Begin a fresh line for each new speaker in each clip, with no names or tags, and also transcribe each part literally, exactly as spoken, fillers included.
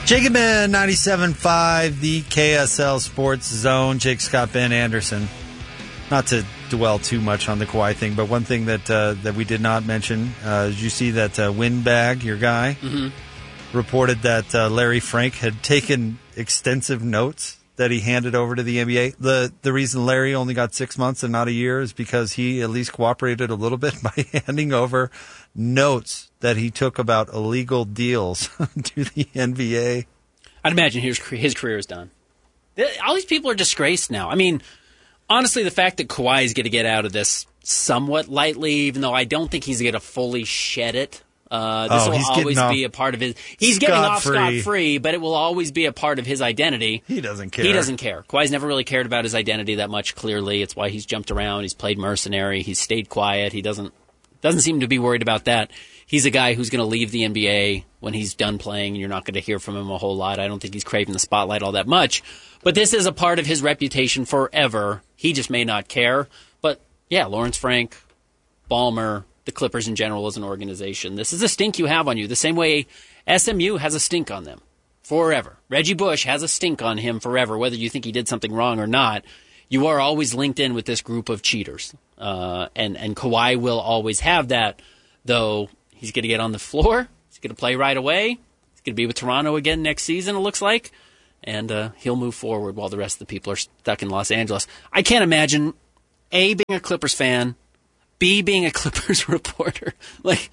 Jake and Ben, ninety-seven point five, the K S L Sports Zone. Jake Scott, Ben Anderson. Not to dwell too much on the Kawhi thing, but one thing that uh, that we did not mention, uh, did you see that uh, Windbag, your guy,
mm-hmm.
reported that uh, Larry Frank had taken extensive notes that he handed over to the N B A. The the reason Larry only got six months and not a year is because he at least cooperated a little bit by handing over notes that he took about illegal deals to the N B A.
I'd imagine his, his career is done. All these people are disgraced now. I mean, honestly, the fact that Kawhi is going to get out of this somewhat lightly, even though I don't think he's going to fully shed it. Uh, this
oh,
will always
off,
be a part of his... He's getting off scot-free, but it will always be a part of his identity.
He doesn't care.
He doesn't care. Kawhi's never really cared about his identity that much, clearly. It's why he's jumped around. He's played mercenary. He's stayed quiet. He doesn't doesn't seem to be worried about that. He's a guy who's going to leave the N B A when he's done playing, and you're not going to hear from him a whole lot. I don't think he's craving the spotlight all that much. But this is a part of his reputation forever. He just may not care. But, yeah, Lawrence Frank, Ballmer, the Clippers in general as an organization. This is a stink you have on you, the same way S M U has a stink on them forever. Reggie Bush has a stink on him forever, whether you think he did something wrong or not. You are always linked in with this group of cheaters. Uh, and, and Kawhi will always have that, though he's going to get on the floor. He's going to play right away. He's going to be with Toronto again next season, it looks like. And uh, he'll move forward while the rest of the people are stuck in Los Angeles. I can't imagine, A, being a Clippers fan, B, being a Clippers reporter. Like,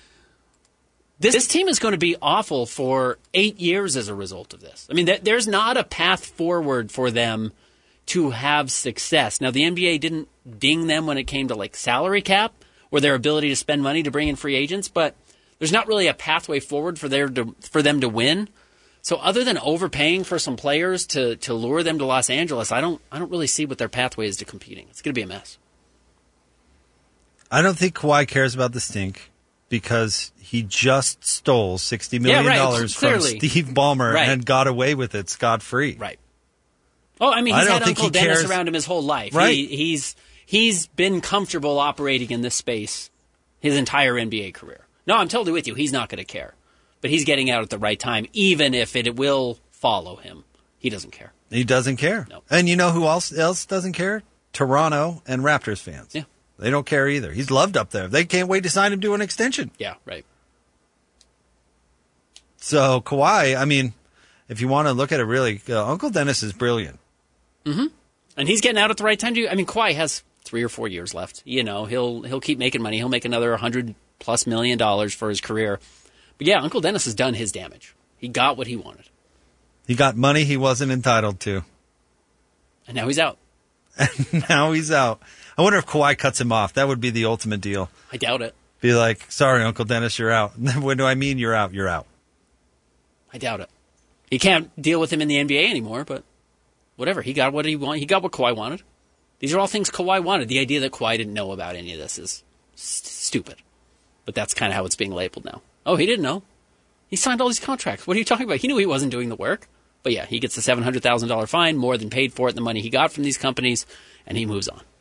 this, this team is going to be awful for eight years as a result of this. I mean, th- there's not a path forward for them to have success. Now, the N B A didn't ding them when it came to, like, salary cap or their ability to spend money to bring in free agents, but there's not really a pathway forward for their to, for them to win. So other than overpaying for some players to, to lure them to Los Angeles, I don't I don't really see what their pathway is to competing. It's going to be a mess.
I don't think Kawhi cares about the stink because he just stole sixty million dollars
yeah, right,
from Steve Ballmer
right.
and got away with it scot-free.
Right. Oh, I mean, he's
I
had Uncle
he
Dennis
cares.
around him his whole life.
Right.
He, he's he's been comfortable operating in this space his entire N B A career. No, I'm totally with you. He's not going to care. But he's getting out at the right time, even if it will follow him. He doesn't care.
He doesn't care.
No.
And you know who else, else doesn't care? Toronto and Raptors fans.
Yeah.
They don't care either. He's loved up there. They can't wait to sign him to an extension.
Yeah, right.
So, Kawhi, I mean, if you want to look at it really, uh, Uncle Dennis is brilliant.
Mm-hmm. And he's getting out at the right time, too. I mean, Kawhi has three or four years left. You know, he'll he'll keep making money. He'll make another one hundred plus million dollars for his career. But, yeah, Uncle Dennis has done his damage. He got what he wanted.
He got money he wasn't entitled to.
And now he's out.
And now he's out. I wonder if Kawhi cuts him off. That would be the ultimate deal.
I doubt it.
Be like, sorry, Uncle Dennis, you're out. When do I mean you're out? You're out.
I doubt it. He can't deal with him in the N B A anymore, but whatever. He got what he wanted. He got what Kawhi wanted. These are all things Kawhi wanted. The idea that Kawhi didn't know about any of this is st- stupid. But that's kind of how it's being labeled now. Oh, he didn't know. He signed all these contracts. What are you talking about? He knew he wasn't doing the work. But yeah, he gets the seven hundred thousand dollars fine, more than paid for it, the money he got from these companies, and he moves on.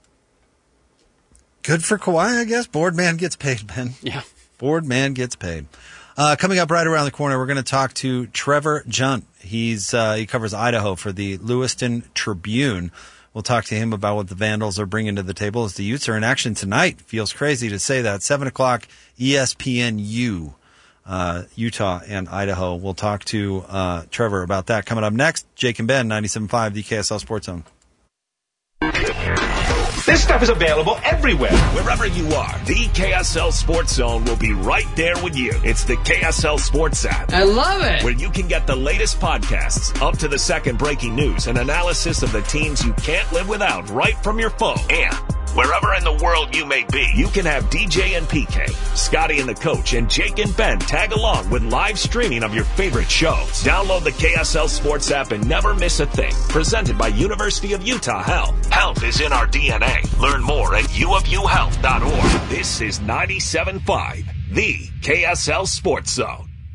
Good for Kawhi, I guess. Board man gets paid, Ben.
Yeah.
Board man gets paid. Uh, coming up right around the corner, we're going to talk to Trevor Junt. He's uh, he covers Idaho for the Lewiston Tribune. We'll talk to him about what the Vandals are bringing to the table as the Utes are in action tonight. Feels crazy to say that. seven o'clock, E S P N U, uh, Utah and Idaho. We'll talk to uh, Trevor about that. Coming up next, Jake and Ben, ninety-seven point five, the K S L Sports Zone.
This stuff is available everywhere. Wherever you are, the K S L Sports Zone will be right there with you. It's the K S L Sports app.
I love it.
Where you can get the latest podcasts, up to the second breaking news, and analysis of the teams you can't live without right from your phone. And wherever in the world you may be, you can have D J and P K, Scotty and the Coach, and Jake and Ben tag along with live streaming of your favorite shows. Download the K S L Sports app and never miss a thing. Presented by University of Utah Health. Health is in our D N A. Learn more at u of u health dot org. This is ninety-seven point five, the K S L Sports Zone.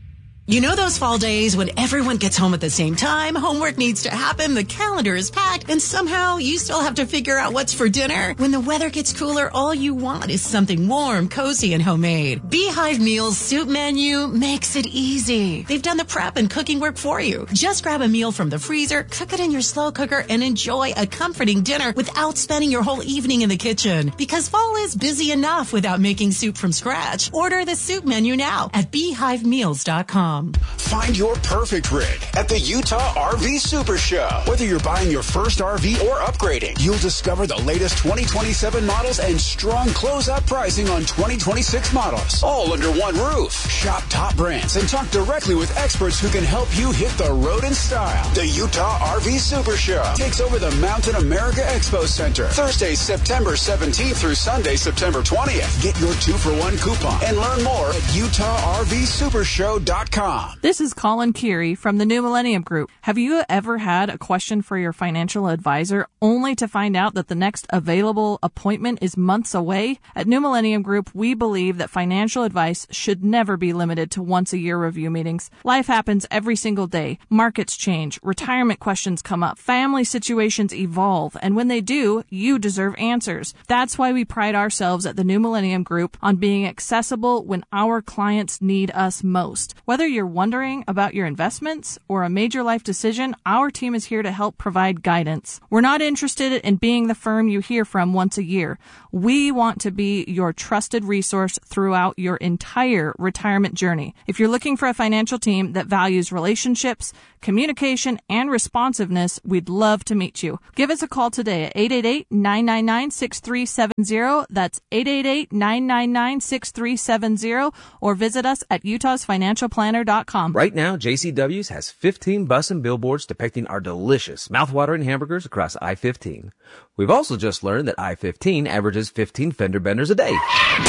You know those fall days when everyone gets home at the same time, homework needs to happen, the calendar is packed, and somehow you still have to figure out what's for dinner? When the weather gets cooler, all you want is something warm, cozy, and homemade. Beehive Meals Soup Menu makes it easy. They've done the prep and cooking work for you. Just grab a meal from the freezer, cook it in your slow cooker, and enjoy a comforting dinner without spending your whole evening in the kitchen. Because fall is busy enough without making soup from scratch. Order the soup menu now at beehive meals dot com.
Find your perfect rig at the Utah R V Super Show. Whether you're buying your first R V or upgrading, you'll discover the latest twenty twenty-seven models and strong closeout pricing on twenty twenty-six models, all under one roof. Shop top brands and talk directly with experts who can help you hit the road in style. The Utah R V Super Show takes over the Mountain America Expo Center Thursday, September seventeenth through Sunday, September twentieth. Get your two for one coupon and learn more at utah r v super show dot com.
This is Colin Keary from the New Millennium Group. Have you ever had a question for your financial advisor only to find out that the next available appointment is months away? At New Millennium Group, we believe that financial advice should never be limited to once-a-year review meetings. Life happens every single day. Markets change, retirement questions come up, family situations evolve, and when they do, you deserve answers. That's why we pride ourselves at the New Millennium Group on being accessible when our clients need us most. Whether you're wondering about your investments or a major life decision, our team is here to help provide guidance. We're not interested in being the firm you hear from once a year. We want to be your trusted resource throughout your entire retirement journey. If you're looking for a financial team that values relationships, communication, and responsiveness, we'd love to meet you. Give us a call today at eight eight eight, nine nine nine, six three seven zero. That's eight eight eight, nine nine nine, six three seven zero, or visit us at utahs financial planner dot com.
Right now, J C W's has fifteen bus and billboards depicting our delicious, mouthwatering hamburgers across I fifteen. We've also just learned that I fifteen averages fifteen fender benders a day.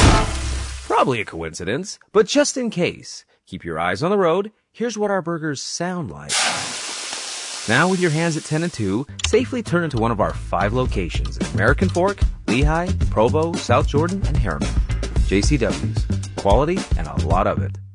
Probably a coincidence, but just in case, keep your eyes on the road. Here's what our burgers sound like. Now with your hands at ten and two, safely turn into one of our five locations in American Fork, Lehigh, Provo, South Jordan, and Harriman. J C W's. Quality and a lot of it.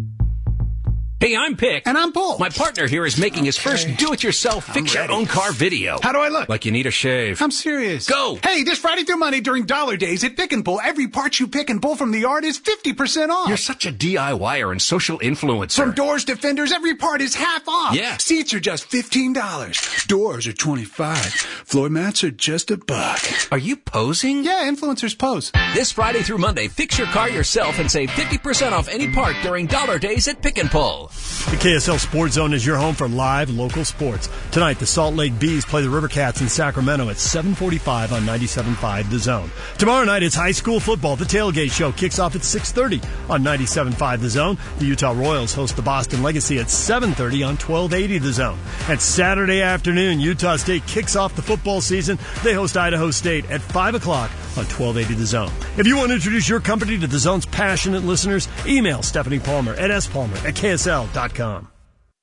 Hey, I'm Pick.
And I'm Bull.
My partner here is making his first
Okay.
do-it-yourself fix-your-own-car video.
How do I look?
Like you need a shave.
I'm serious.
Go!
Hey, this Friday through Monday during Dollar Days at Pick and Pull, every part you pick and pull from the yard is fifty percent off.
You're such a DIYer and social influencer.
From doors to fenders, every part is half off.
Yeah.
Seats are just fifteen dollars. Doors are twenty-five dollars. Floor mats are just a buck.
Are you posing?
Yeah, influencers pose.
This Friday through Monday, fix your car yourself and save fifty percent off any part during Dollar Days at Pick and Pull.
The K S L Sports Zone is your home for live local sports. Tonight, the Salt Lake Bees play the River Cats in Sacramento at seven forty-five on ninety-seven point five The Zone. Tomorrow night, it's high school football. The Tailgate Show kicks off at six thirty on ninety-seven point five The Zone. The Utah Royals host the Boston Legacy at seven thirty on twelve eighty The Zone. And Saturday afternoon, Utah State kicks off the football season. They host Idaho State at five o'clock on twelve eighty The Zone. If you want to introduce your company to The Zone's passionate listeners, email Stephanie Palmer at s palmer at k s l dot com.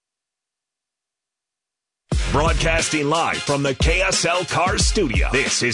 Broadcasting live from the K S L Cars studio. This is